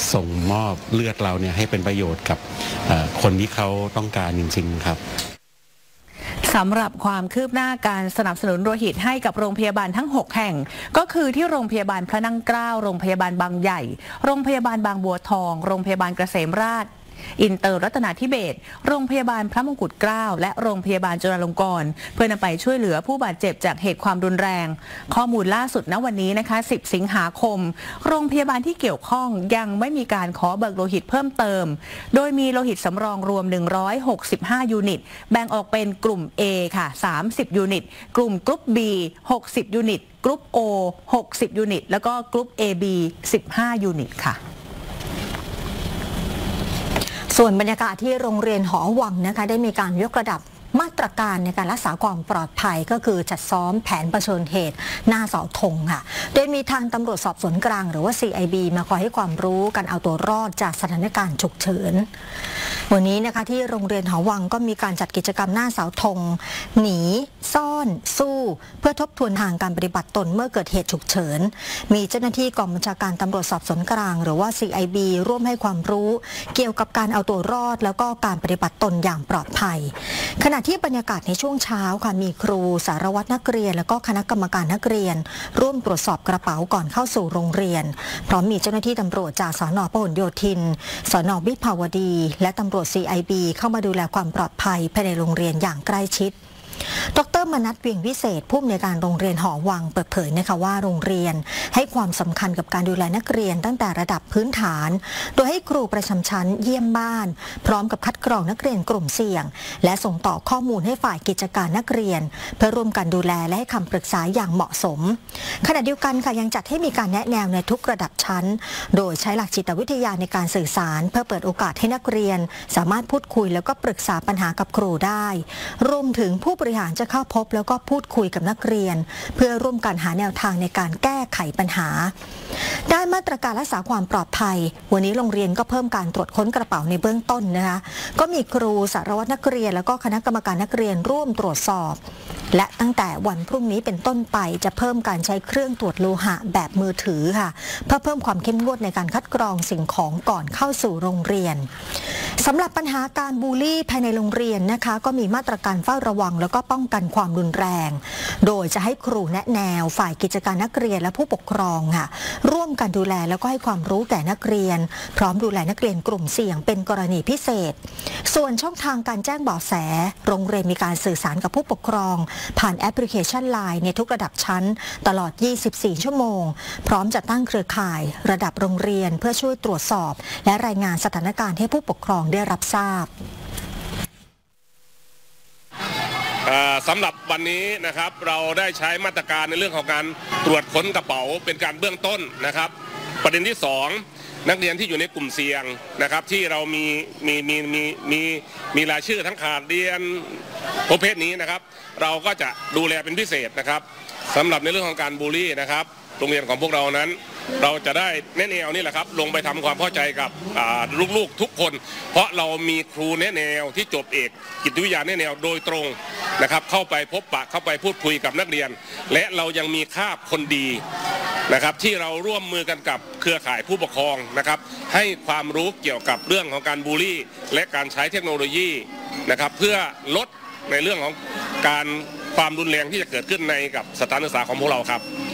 ส่งมอบเลือดเราเนี่ยให้เป็นประโยชน์กับคนที่เขาต้องการจริงๆครับสำหรับความคืบหน้าการสนับสนุนโลหิตให้กับโรงพยาบาลทั้ง6แห่งก็คือที่โรงพยาบาลพระนั่งเกล้าโรงพยาบาลบางใหญ่โรงพยาบาลบางบัวทองโรงพยาบาลเกษมราษฎร์อินเตอร์รัตนาธิเบศรโรงพยาบาลพระมงกุฎเกล้าและโรงพยาบาลจุฬาลงกรณ์เพื่อนำไปช่วยเหลือผู้บาดเจ็บจากเหตุความรุนแรงข้อมูลล่าสุดณวันนี้นะคะ10สิงหาคมโรงพยาบาลที่เกี่ยวข้องยังไม่มีการขอเบิกโลหิตเพิ่มเติมโดยมีโลหิตสำรองรวม165ยูนิตแบ่งออกเป็นกลุ่ม A ค่ะ30ยูนิตกลุ่มกรุ๊ป B 60ยูนิตกรุ๊ป O 60ยูนิตแล้วก็กรุ๊ป AB 15ยูนิตค่ะส่วนบรรยากาศที่โรงเรียนหอวังนะคะได้มีการยกระดับมาตรการในการรักษาความปลอดภัยก็คือจัดซ้อมแผนเผชิญเหตุหน้าเสาธงค่ะโดยมีทางตำรวจสอบสวนกลางหรือว่า CIB มาคอยให้ความรู้การเอาตัวรอดจากสถานการณ์ฉุกเฉินวันนี้นะคะที่โรงเรียนหอวังก็มีการจัดกิจกรรมหน้าเสาธงหนีซ่อนสู้เพื่อทบทวนทางการปฏิบัติตนเมื่อเกิดเหตุฉุกเฉินมีเจ้าหน้าที่กองบัญชาการตำรวจสอบสวนกลางหรือว่า CIB ร่วมให้ความรู้เกี่ยวกับการเอาตัวรอดแล้วก็การปฏิบัติตนอย่างปลอดภัยขณะที่บรรยากาศในช่วงเช้าค่ะมีครูสารวัตรนักเรียนและก็คณะกรรมการนักเรียนร่วมตรวจสอบกระเป๋าก่อนเข้าสู่โรงเรียนพร้อมมีเจ้าหน้าที่ตำรวจจากสน.พหลโยธินสน.วิภาวดีและตำรวจ CIB เข้ามาดูแลความปลอดภัยภายในโรงเรียนอย่างใกล้ชิดดร.มนัส เวียงวิเศษผู้อำนวยการโรงเรียนหอวังเปิดเผยนะคะว่าโรงเรียนให้ความสำคัญกับการดูแลนักเรียนตั้งแต่ระดับพื้นฐานโดยให้ครูประจำชั้นเยี่ยมบ้านพร้อมกับคัดกรองนักเรียนกลุ่มเสี่ยงและส่งต่อข้อมูลให้ฝ่ายกิจการนักเรียนเพื่อร่วมกันดูแลและให้คำปรึกษาอย่างเหมาะสมขณะเดียวกันค่ะยังจัดให้มีการแนะแนวในทุกระดับชั้นโดยใช้หลักจิตวิทยาในการสื่อสารเพื่อเปิดโอกาสให้นักเรียนสามารถพูดคุยแล้วก็ปรึกษาปัญหากับครูได้รวมถึงผู้บริหารจะเข้าพบแล้วก็พูดคุยกับนักเรียนเพื่อร่วมกันหาแนวทางในการแก้ไขปัญหาด้านมาตรการรักษาความปลอดภัยวันนี้โรงเรียนก็เพิ่มการตรวจค้นกระเป๋าในเบื้องต้นนะคะก็มีครูสารวัตรนักเรียนแล้วก็คณะกรรมการนักเรียนร่วมตรวจสอบและตั้งแต่วันพรุ่งนี้เป็นต้นไปจะเพิ่มการใช้เครื่องตรวจโลหะแบบมือถือค่ะเพื่อเพิ่มความเข้มงวดในการคัดกรองสิ่งของก่อนเข้าสู่โรงเรียนสำหรับปัญหาการบูลลี่ภายในโรงเรียนนะคะก็มีมาตรการเฝ้าระวังแล้วก็ป้องกันความรุนแรงโดยจะให้ครูแนะแนวฝ่ายกิจการนักเรียนและผู้ปกครองค่ะร่วมกันดูแลแล้วก็ให้ความรู้แก่นักเรียนพร้อมดูแลนักเรียนกลุ่มเสี่ยงเป็นกรณีพิเศษส่วนช่องทางการแจ้งเบาะแสโรงเรียนมีการสื่อสารกับผู้ปกครองผ่านแอปพลิเคชัน LINE ในทุกระดับชั้นตลอด24ชั่วโมงพร้อมจัดตั้งเครือข่ายระดับโรงเรียนเพื่อช่วยตรวจสอบและรายงานสถานการณ์ให้ผู้ปกครองได้รับทราบสำหรับวันนี้นะครับเราได้ใช้มาตรการในเรื่องของการตรวจค้นกระเป๋าเป็นการเบื้องต้นนะครับประเด็นที่2นักเรียนที่อยู่ในกลุ่มเสี่ยงนะครับที่เรามีรายชื่อทั้งขาดเรียนประเภทนี้นะครับเราก็จะดูแลเป็นพิเศษนะครับสำหรับในเรื่องของการบูลลี่นะครับโรงเรียนของพวกเรานั้นเราจะได้แนะแนวนี่แหละครับลงไปทำความเข้าใจกับลูกๆทุกคนเพราะเรามีครูแนะแนวที่จบเอกจิตวิทยาแนะแนวโดยตรงนะครับเข้าไปพบปะเข้าไปพูดคุยกับนักเรียนและเรายังมีคาบคนดีนะครับที่เราร่วมมือกันกับเครือข่ายผู้ปกครองนะครับให้ความรู้เกี่ยวกับเรื่องของการบูลลี่และการใช้เทคโนโลยีนะครับเพื่อลดในเรื่องของการความรุนแรงที่จะเกิดขึ้นในกับสถานศึกษาของพวกเราครับ